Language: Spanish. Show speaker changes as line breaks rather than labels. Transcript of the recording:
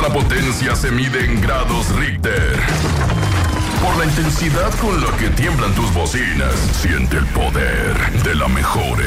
La potencia se mide en grados Richter. Por la intensidad con la que tiemblan tus bocinas, siente el poder de la mejor